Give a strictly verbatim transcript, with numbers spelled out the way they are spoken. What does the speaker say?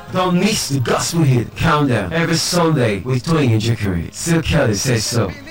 Don't miss the gospel hit countdown every Sunday with Twing and Jackery. Still Kelly says so.